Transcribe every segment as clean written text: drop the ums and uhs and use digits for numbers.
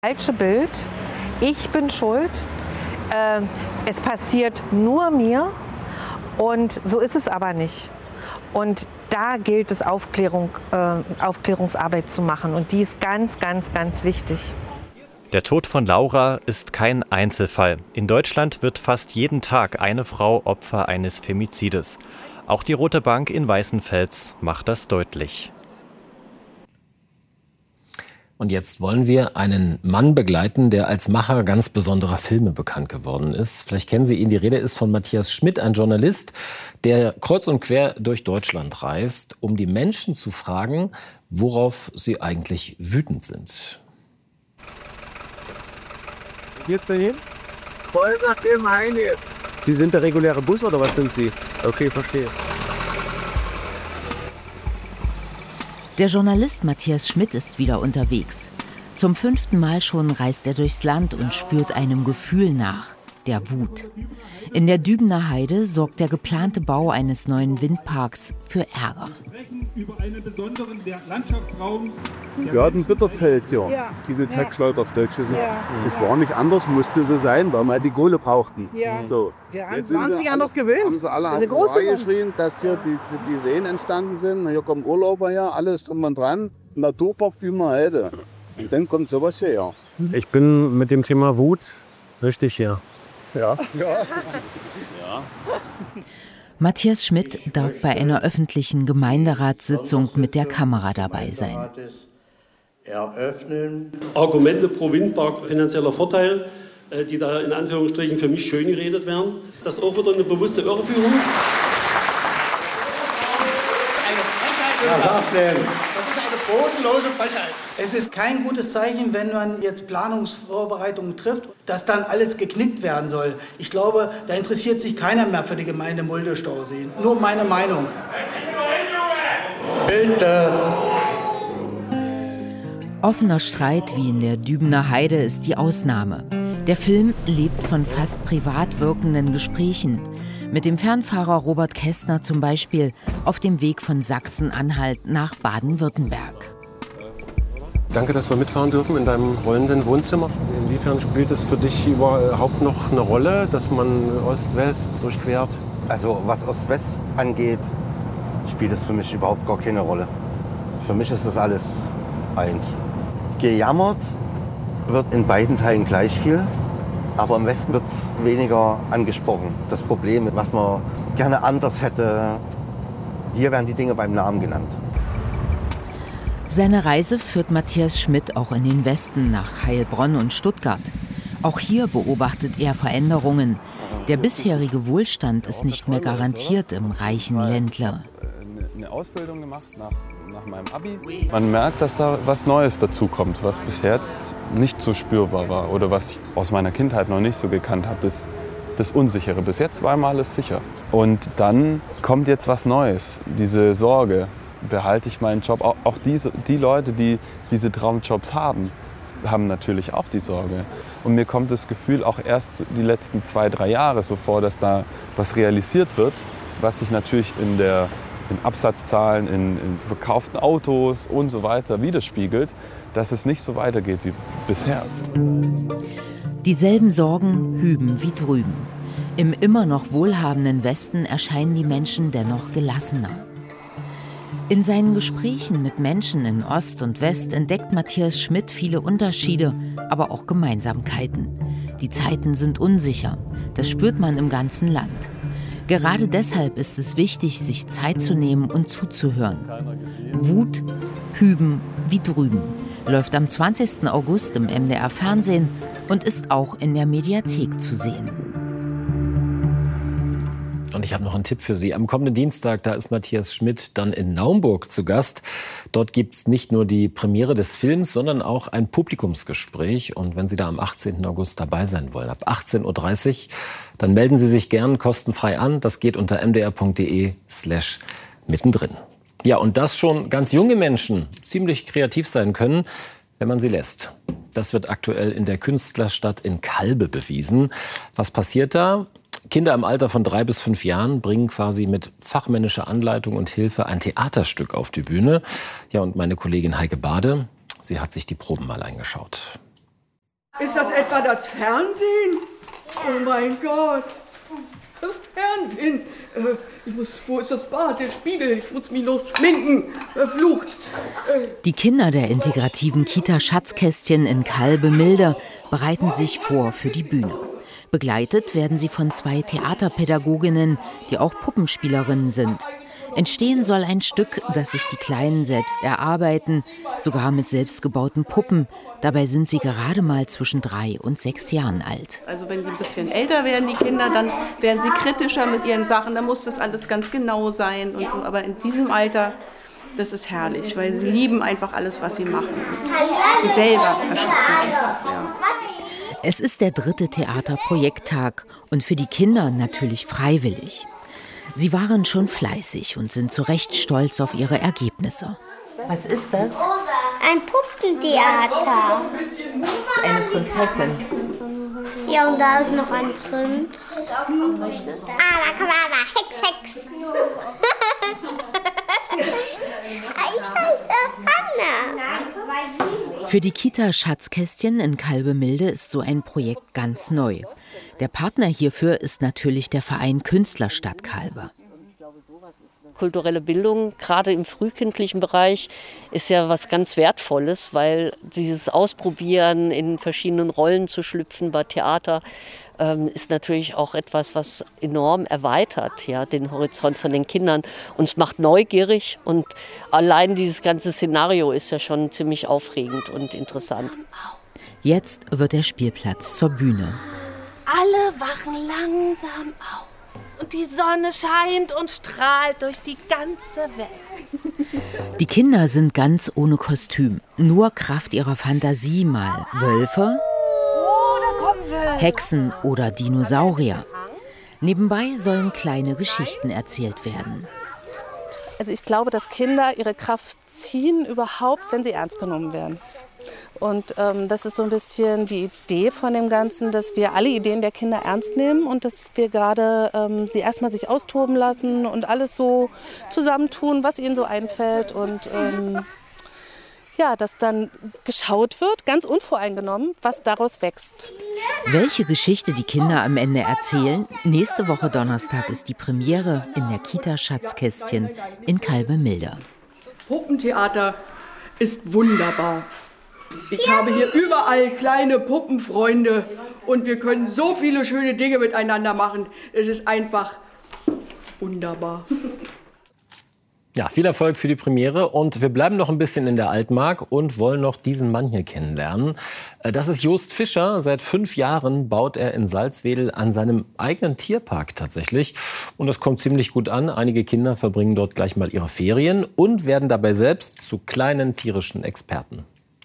Falsche Bild, ich bin schuld, es passiert nur mir und so ist es aber nicht. Und da gilt es, Aufklärungsarbeit zu machen und die ist ganz, ganz, ganz wichtig. Der Tod von Laura ist kein Einzelfall. In Deutschland wird fast jeden Tag eine Frau Opfer eines Femizides. Auch die Rote Bank in Weißenfels macht das deutlich. Und jetzt wollen wir einen Mann begleiten, der als Macher ganz besonderer Filme bekannt geworden ist. Vielleicht kennen Sie ihn. Die Rede ist von Matthias Schmidt, ein Journalist, der kreuz und quer durch Deutschland reist, um die Menschen zu fragen, worauf sie eigentlich wütend sind. Wo geht's denn hin? Sie sind der reguläre Bus oder was sind Sie? Okay, verstehe. Der Journalist Matthias Schmidt ist wieder unterwegs. Zum 5. Mal schon reist er durchs Land und spürt einem Gefühl nach, der Wut. In der Dübener Heide sorgt der geplante Bau eines neuen Windparks für Ärger. Wir hatten Bitterfeld, ja. Diese Tagschleuder auf Deutsch gesagt. Es war nicht anders, musste so sein, weil wir die Kohle brauchten. So. Wir waren sich anders gewöhnt. Haben sie alle geschrien, dass hier die Seen entstanden sind. Hier kommen Urlauber her, alles drum und dran. Naturpark wie man Heide. Und dann kommt sowas her. Ich bin mit dem Thema Wut richtig hier. Ja. Matthias Schmidt darf bei einer öffentlichen Gemeinderatssitzung mit der Kamera dabei sein. Argumente pro Windpark, finanzieller Vorteil, die da in Anführungsstrichen für mich schön geredet werden. Ist das auch wieder eine bewusste Irreführung? Das ist eine bodenlose Frechheit. Es ist kein gutes Zeichen, wenn man jetzt Planungsvorbereitungen trifft, dass dann alles geknickt werden soll. Ich glaube, da interessiert sich keiner mehr für die Gemeinde Mulde-Stausee. Nur meine Meinung. Bitte. Offener Streit wie in der Dübener Heide ist die Ausnahme. Der Film lebt von fast privat wirkenden Gesprächen. Mit dem Fernfahrer Robert Kästner zum Beispiel auf dem Weg von Sachsen-Anhalt nach Baden-Württemberg. Danke, dass wir mitfahren dürfen in deinem rollenden Wohnzimmer. Inwiefern spielt es für dich überhaupt noch eine Rolle, dass man Ost-West durchquert? Also was Ost-West angeht, spielt es für mich überhaupt gar keine Rolle. Für mich ist das alles eins. Gejammert wird in beiden Teilen gleich viel, aber im Westen wird es weniger angesprochen. Das Problem, was man gerne anders hätte, hier werden die Dinge beim Namen genannt. Seine Reise führt Matthias Schmidt auch in den Westen, nach Heilbronn und Stuttgart. Auch hier beobachtet er Veränderungen. Der bisherige Wohlstand ist nicht mehr garantiert im reichen Ländler. Eine Ausbildung gemacht nach meinem Abi. Man merkt, dass da was Neues dazukommt, was bis jetzt nicht so spürbar war oder was ich aus meiner Kindheit noch nicht so gekannt habe, ist das Unsichere. Bis jetzt war immer alles sicher. Und dann kommt jetzt was Neues, diese Sorge. Behalte ich meinen Job? Auch die Leute, die diese Traumjobs haben natürlich auch die Sorge. Und mir kommt das Gefühl auch erst die letzten 2-3 Jahre so vor, dass da was realisiert wird, was sich natürlich in Absatzzahlen, in verkauften Autos und so weiter widerspiegelt, dass es nicht so weitergeht wie bisher. Dieselben Sorgen hüben wie drüben. Im immer noch wohlhabenden Westen erscheinen die Menschen dennoch gelassener. In seinen Gesprächen mit Menschen in Ost und West entdeckt Matthias Schmidt viele Unterschiede, aber auch Gemeinsamkeiten. Die Zeiten sind unsicher. Das spürt man im ganzen Land. Gerade deshalb ist es wichtig, sich Zeit zu nehmen und zuzuhören. Wut, hüben wie drüben läuft am 20. August im MDR Fernsehen und ist auch in der Mediathek zu sehen. Und ich habe noch einen Tipp für Sie. Am kommenden Dienstag, da ist Matthias Schmidt dann in Naumburg zu Gast. Dort gibt es nicht nur die Premiere des Films, sondern auch ein Publikumsgespräch. Und wenn Sie da am 18. August dabei sein wollen, ab 18:30 Uhr, dann melden Sie sich gern kostenfrei an. Das geht unter mdr.de/mittendrin. Ja, und dass schon ganz junge Menschen ziemlich kreativ sein können, wenn man sie lässt. Das wird aktuell in der Künstlerstadt in Kalbe bewiesen. Was passiert da? Kinder im Alter von 3 bis 5 Jahren bringen quasi mit fachmännischer Anleitung und Hilfe ein Theaterstück auf die Bühne. Ja, und meine Kollegin Heike Bade, sie hat sich die Proben mal angeschaut. Ist das etwa das Fernsehen? Oh mein Gott, das Fernsehen. Wo ist das Bad, der Spiegel? Ich muss mich noch schminken. Verflucht. Die Kinder der integrativen Kita Schatzkästchen in Kalbe-Milde bereiten sich vor für die Bühne. Begleitet werden sie von 2 Theaterpädagoginnen, die auch Puppenspielerinnen sind. Entstehen soll ein Stück, das sich die Kleinen selbst erarbeiten, sogar mit selbstgebauten Puppen. Dabei sind sie gerade mal zwischen 3 und 6 Jahren alt. Also wenn die ein bisschen älter werden, die Kinder, dann werden sie kritischer mit ihren Sachen. Da muss das alles ganz genau sein und so. Aber in diesem Alter, das ist herrlich, weil sie lieben einfach alles, was sie machen und sie selber erschaffen. Und so, ja. Es ist der 3. Theaterprojekttag und für die Kinder natürlich freiwillig. Sie waren schon fleißig und sind zu Recht stolz auf ihre Ergebnisse. Was ist das? Ein Puppentheater. Das ist eine Prinzessin. Ja, und da ist noch ein Prinz. Da kann man aber Hex. Ich heiße Hanna. Für die Kita Schatzkästchen in Kalbe-Milde ist so ein Projekt ganz neu. Der Partner hierfür ist natürlich der Verein Künstlerstadt Kalbe. Kulturelle Bildung, gerade im frühkindlichen Bereich, ist ja was ganz Wertvolles, weil dieses Ausprobieren, in verschiedenen Rollen zu schlüpfen bei Theater, ist natürlich auch etwas, was enorm erweitert, ja, den Horizont von den Kindern. Uns macht neugierig und allein dieses ganze Szenario ist ja schon ziemlich aufregend und interessant. Jetzt wird der Spielplatz zur Bühne. Alle wachen langsam auf und die Sonne scheint und strahlt durch die ganze Welt. Die Kinder sind ganz ohne Kostüm, nur Kraft ihrer Fantasie mal Wölfe, Hexen oder Dinosaurier. Nebenbei sollen kleine Geschichten erzählt werden. Also ich glaube, dass Kinder ihre Kraft ziehen überhaupt, wenn sie ernst genommen werden. Und das ist so ein bisschen die Idee von dem Ganzen, dass wir alle Ideen der Kinder ernst nehmen und dass wir gerade sie erstmal sich austoben lassen und alles so zusammentun, was ihnen so einfällt. Und ja, dass dann geschaut wird, ganz unvoreingenommen, was daraus wächst. Welche Geschichte die Kinder am Ende erzählen? Nächste Woche Donnerstag ist die Premiere in der Kita Schatzkästchen in Kalbe-Milde. Puppentheater ist wunderbar. Ich habe hier überall kleine Puppenfreunde und wir können so viele schöne Dinge miteinander machen. Es ist einfach wunderbar. Ja, viel Erfolg für die Premiere und wir bleiben noch ein bisschen in der Altmark und wollen noch diesen Mann hier kennenlernen. Das ist Jost Fischer. Seit 5 Jahren baut er in Salzwedel an seinem eigenen Tierpark tatsächlich. Und das kommt ziemlich gut an. Einige Kinder verbringen dort gleich mal ihre Ferien und werden dabei selbst zu kleinen tierischen Experten.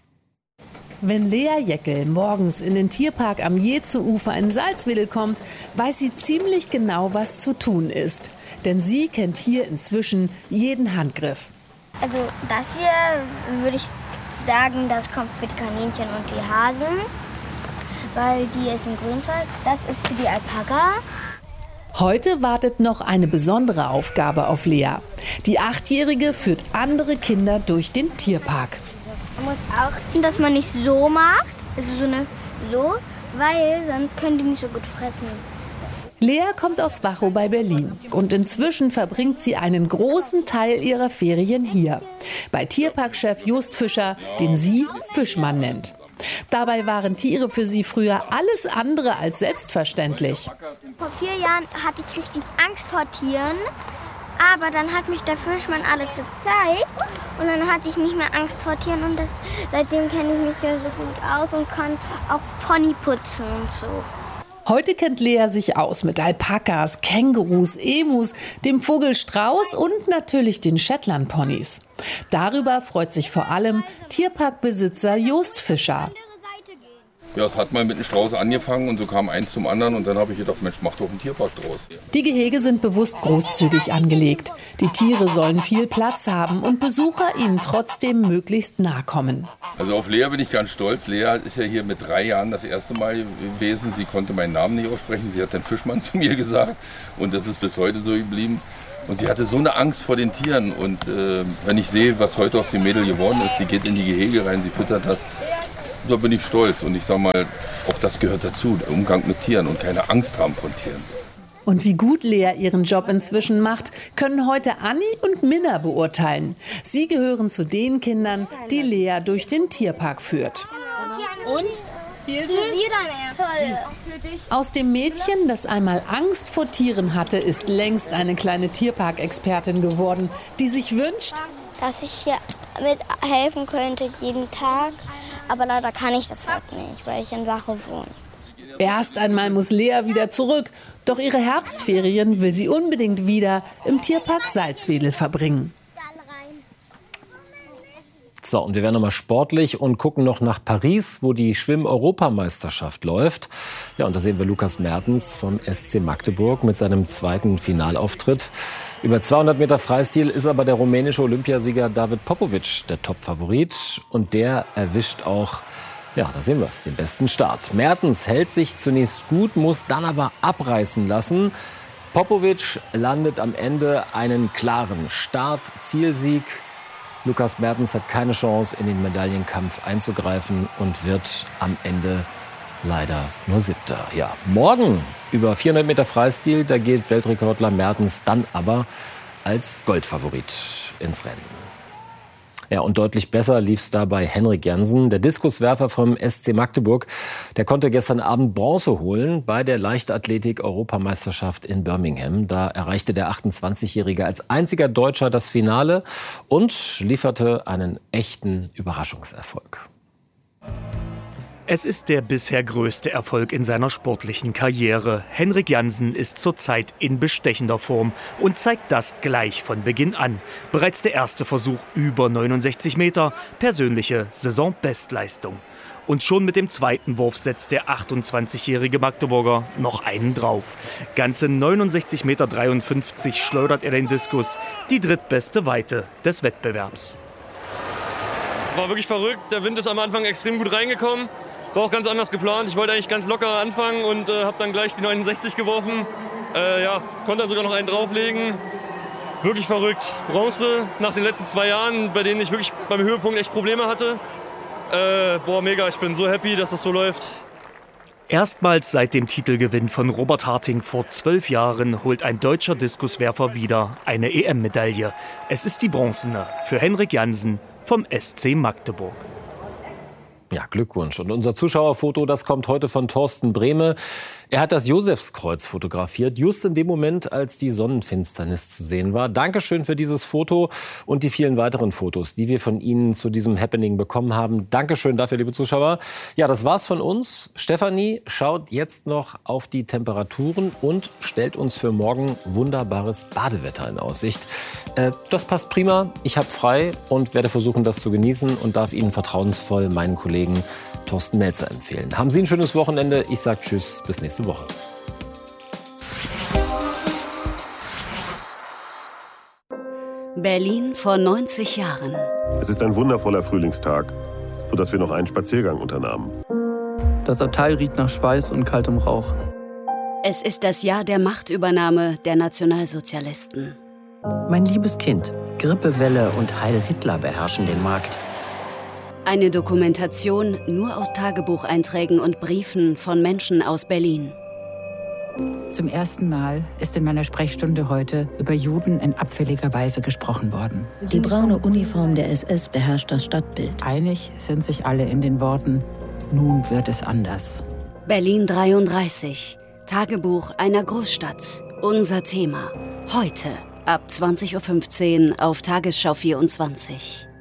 Wenn Lea Jeckel morgens in den Tierpark am Jeetze-Ufer in Salzwedel kommt, weiß sie ziemlich genau, was zu tun ist. Denn sie kennt hier inzwischen jeden Handgriff. Also das hier würde ich sagen, das kommt für die Kaninchen und die Hasen, weil die essen Grünzeug. Das ist für die Alpaka. Heute wartet noch eine besondere Aufgabe auf Lea. Die 8-Jährige führt andere Kinder durch den Tierpark. Man muss achten, dass man nicht so macht, also so, weil sonst können die nicht so gut fressen. Lea kommt aus Wachau bei Berlin und inzwischen verbringt sie einen großen Teil ihrer Ferien hier. Bei Tierparkchef Jost Fischer, den sie Fischmann nennt. Dabei waren Tiere für sie früher alles andere als selbstverständlich. Vor 4 Jahren hatte ich richtig Angst vor Tieren. Aber dann hat mich der Fischmann alles gezeigt und dann hatte ich nicht mehr Angst vor Tieren und seitdem kenne ich mich ja so gut aus und kann auch Pony putzen und so. Heute kennt Lea sich aus mit Alpakas, Kängurus, Emus, dem Vogel Strauß und natürlich den Shetland-Ponys. Darüber freut sich vor allem Tierparkbesitzer Jost Fischer. Ja, es hat mal mit einem Strauß angefangen und so kam eins zum anderen und dann habe ich gedacht, Mensch, mach doch einen Tierpark draus. Die Gehege sind bewusst großzügig angelegt. Die Tiere sollen viel Platz haben und Besucher ihnen trotzdem möglichst nahe kommen. Also auf Lea bin ich ganz stolz. Lea ist ja hier mit 3 Jahren das erste Mal gewesen. Sie konnte meinen Namen nicht aussprechen. Sie hat den Fischmann zu mir gesagt und das ist bis heute so geblieben. Und sie hatte so eine Angst vor den Tieren und wenn ich sehe, was heute aus dem Mädel geworden ist, sie geht in die Gehege rein, sie füttert das. da bin ich stolz. Und ich sage mal, auch das gehört dazu, der Umgang mit Tieren und keine Angst haben von Tieren. Und wie gut Lea ihren Job inzwischen macht, können heute Anni und Minna beurteilen. Sie gehören zu den Kindern, die Lea durch den Tierpark führt. Und? Wie ist es? Toll. Aus dem Mädchen, das einmal Angst vor Tieren hatte, ist längst eine kleine Tierparkexpertin geworden, die sich wünscht, dass ich hier mithelfen könnte jeden Tag. Aber leider kann ich das halt nicht, weil ich in Wache wohne. Erst einmal muss Lea wieder zurück, doch ihre Herbstferien will sie unbedingt wieder im Tierpark Salzwedel verbringen. So, und wir werden nochmal sportlich und gucken noch nach Paris, wo die Schwimm-Europameisterschaft läuft. Ja, und da sehen wir Lukas Mertens vom SC Magdeburg mit seinem zweiten Finalauftritt. Über 200 Meter Freistil ist aber der rumänische Olympiasieger David Popovic der Topfavorit. Und der erwischt auch, ja, da sehen wir es, den besten Start. Mertens hält sich zunächst gut, muss dann aber abreißen lassen. Popovic landet am Ende einen klaren Start-Zielsieg. Lukas Mertens hat keine Chance, in den Medaillenkampf einzugreifen und wird am Ende leider nur 7. Ja, morgen über 400 Meter Freistil, da geht Weltrekordler Mertens dann aber als Goldfavorit ins Rennen. Ja, und deutlich besser lief es da bei Henrik Jansen, der Diskuswerfer vom SC Magdeburg. Der konnte gestern Abend Bronze holen bei der Leichtathletik-Europameisterschaft in Birmingham. Da erreichte der 28-Jährige als einziger Deutscher das Finale und lieferte einen echten Überraschungserfolg. Es ist der bisher größte Erfolg in seiner sportlichen Karriere. Henrik Jansen ist zurzeit in bestechender Form und zeigt das gleich von Beginn an. Bereits der erste Versuch über 69 Meter, persönliche Saisonbestleistung. Und schon mit dem zweiten Wurf setzt der 28-jährige Magdeburger noch einen drauf. Ganze 69,53 Meter schleudert er den Diskus, die drittbeste Weite des Wettbewerbs. War wirklich verrückt, der Wind ist am Anfang extrem gut reingekommen. War auch ganz anders geplant. Ich wollte eigentlich ganz locker anfangen und habe dann gleich die 69 geworfen. Konnte dann sogar noch einen drauflegen. Wirklich verrückt. Bronze nach den letzten 2 Jahren, bei denen ich wirklich beim Höhepunkt echt Probleme hatte. Mega. Ich bin so happy, dass das so läuft. Erstmals seit dem Titelgewinn von Robert Harting vor 12 Jahren holt ein deutscher Diskuswerfer wieder eine EM-Medaille. Es ist die bronzene für Henrik Jansen vom SC Magdeburg. Ja, Glückwunsch. Und unser Zuschauerfoto, das kommt heute von Thorsten Brehme. Er hat das Josefskreuz fotografiert, just in dem Moment, als die Sonnenfinsternis zu sehen war. Dankeschön für dieses Foto und die vielen weiteren Fotos, die wir von Ihnen zu diesem Happening bekommen haben. Dankeschön dafür, liebe Zuschauer. Ja, das war's von uns. Stefanie schaut jetzt noch auf die Temperaturen und stellt uns für morgen wunderbares Badewetter in Aussicht. Das passt prima. Ich habe frei und werde versuchen, das zu genießen und darf Ihnen vertrauensvoll meinen Kollegen Thorsten Melzer empfehlen. Haben Sie ein schönes Wochenende. Ich sage Tschüss, bis nächste Woche. Berlin vor 90 Jahren. Es ist ein wundervoller Frühlingstag, sodass wir noch einen Spaziergang unternahmen. Das Abteil riecht nach Schweiß und kaltem Rauch. Es ist das Jahr der Machtübernahme der Nationalsozialisten. Mein liebes Kind, Grippewelle und Heil Hitler beherrschen den Markt. Eine Dokumentation nur aus Tagebucheinträgen und Briefen von Menschen aus Berlin. Zum ersten Mal ist in meiner Sprechstunde heute über Juden in abfälliger Weise gesprochen worden. Die braune Uniform der SS beherrscht das Stadtbild. Einig sind sich alle in den Worten, nun wird es anders. Berlin 33, Tagebuch einer Großstadt. Unser Thema. Heute ab 20:15 Uhr auf Tagesschau 24.